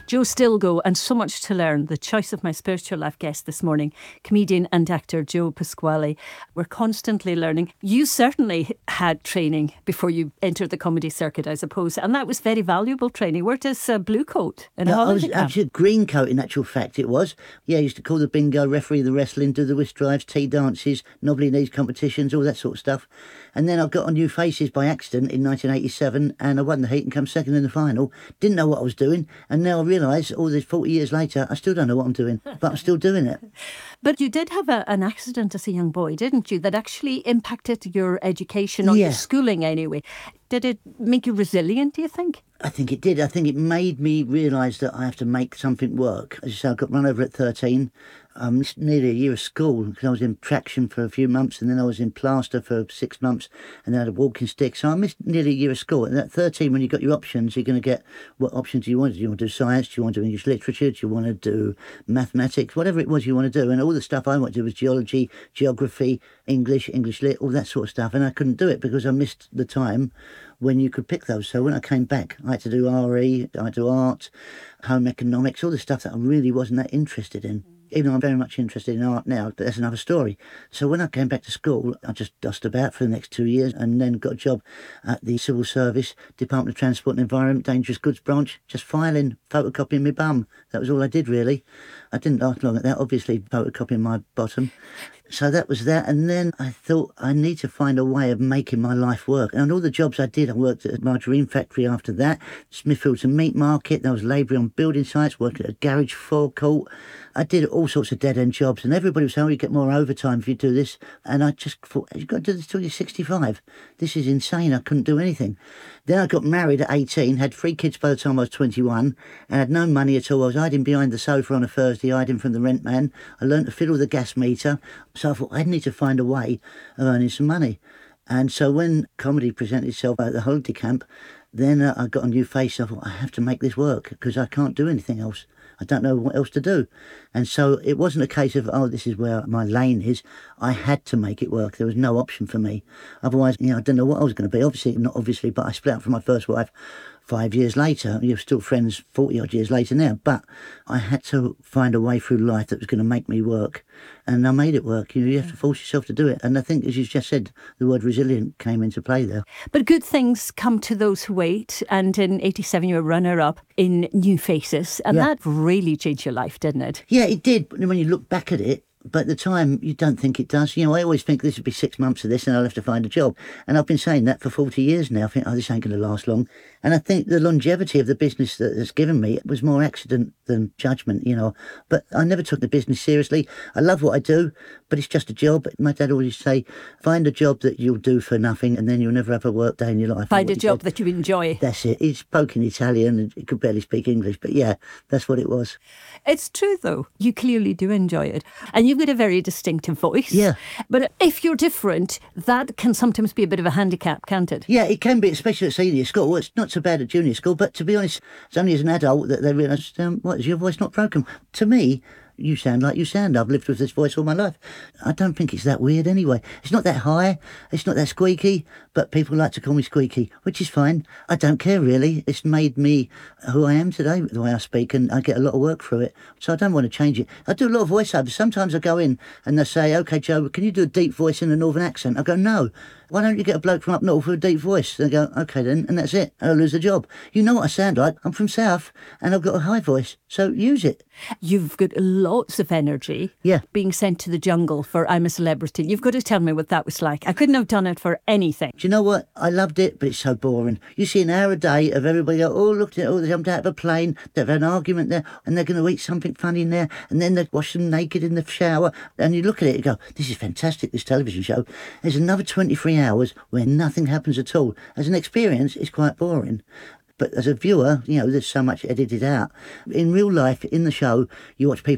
Joe Stilgo, and so much to learn. The choice of my spiritual life guest this morning, comedian and actor Joe Pasquale. We're constantly learning. You certainly had training before you entered the comedy circuit, I suppose, and that was very valuable training. Where does Blue Coat in a holiday I was camp? actually a green coat, in actual fact it was. Yeah, I used to call the bingo, referee the wrestling, do the whist drives, tea dances, knobbly knees competitions, all that sort of stuff. And then I got on New Faces by accident in 1987, and I won the heat and come second in the final. Didn't know what I was doing, and now I realise all this 40 years later, I still don't know what I'm doing, but I'm still doing it. But you did have an accident as a young boy, didn't you, that actually impacted your education or your schooling anyway. Did it make you resilient, do you think? I think it did. I think it made me realise that I have to make something work. As you say, I got run over at 13. Missed nearly a year of school because I was in traction for a few months, and then I was in plaster for 6 months, and then I had a walking stick. So I missed nearly a year of school. And at 13, when you've got your options, you're going to get what options do you want? Do you want to do science? Do you want to do English literature? Do you want to do mathematics? Whatever it was you want to do. And all the stuff I wanted to do was geology, geography, English lit, all that sort of stuff. And I couldn't do it because I missed the time when you could pick those. So when I came back, I had to do RE, I had to do art, home economics, all the stuff that I really wasn't that interested in. Even though I'm very much interested in art now, but that's another story. So when I came back to school, I just dusted about for the next 2 years and then got a job at the Civil Service, Department of Transport and Environment, Dangerous Goods Branch, just filing, photocopying my bum. That was all I did, really. I didn't last long at that, obviously, photocopying my bottom. So that was that, and then I thought I need to find a way of making my life work. And all the jobs I did, I worked at a margarine factory after that, Smithfields and Meat Market, I was labouring on building sites, working at a garage forecourt. I did all sorts of dead-end jobs, and everybody was saying, oh, you get more overtime if you do this. And I just thought, you've got to do this till you're 65. This is insane, I couldn't do anything. Then I got married at 18, had 3 kids by the time I was 21, and had no money at all. I was hiding behind the sofa on a Thursday, hiding from the rent man. I learned to fiddle the gas meter. So I thought, I need to find a way of earning some money. And so when comedy presented itself at the holiday camp, then I got a New Face. I thought, I have to make this work because I can't do anything else. I don't know what else to do. And so it wasn't a case of, oh, this is where my lane is. I had to make it work. There was no option for me. Otherwise, I don't know what I was going to be. Obviously, not obviously, but I split up from my first wife 5 years later. You're still friends 40 odd years later now. But I had to find a way through life that was going to make me work. And I made it work. You have to force yourself to do it. And I think, as you just said, the word resilient came into play there. But good things come to those who wait. And in 87, you were runner-up in New Faces. And that really changed your life, didn't it? Yeah, it did. When you look back at it, but at the time, you don't think it does. I always think this would be 6 months of this and I'll have to find a job. And I've been saying that for 40 years now. I think, this ain't going to last long. And I think the longevity of the business that it's given me was more accident than judgment, But I never took the business seriously. I love what I do, but it's just a job. My dad always say, find a job that you'll do for nothing and then you'll never have a work day in your life. Find a job that you enjoy. That's it. He spoke in Italian and he could barely speak English. But yeah, that's what it was. It's true, though. You clearly do enjoy it. And you've got a very distinctive voice. Yeah. But if you're different, that can sometimes be a bit of a handicap, can't it? Yeah, it can be, especially at senior school. It's not so bad at junior school, but to be honest, it's only as an adult that they realise, what, is your voice not broken? To me, you sound like you sound. I've lived with this voice all my life. I don't think it's that weird anyway. It's not that high, it's not that squeaky, but people like to call me squeaky, which is fine. I don't care really. It's made me who I am today, the way I speak, and I get a lot of work through it. So I don't want to change it. I do a lot of voiceovers. Sometimes I go in and they say, OK, Joe, can you do a deep voice in a northern accent? I go, no. Why don't you get a bloke from up north with a deep voice? They go, OK then, and that's it. I'll lose the job. You know what I sound like. I'm from South and I've got a high voice, so use it. You've got lots of energy. Yeah. Being sent to the jungle for I'm a Celebrity. You've got to tell me what that was like. I couldn't have done it for anything. Do you know what? I loved it, but it's so boring. You see an hour a day of everybody go, oh, look at it, oh, they jumped out of a plane, they've had an argument there, and they're going to eat something funny in there, and then they wash them naked in the shower, and you look at it and go, this is fantastic, this television show. There's another 23 hours where nothing happens at all. As an experience, it's quite boring. But as a viewer, there's so much edited out. In real life, in the show, you watch people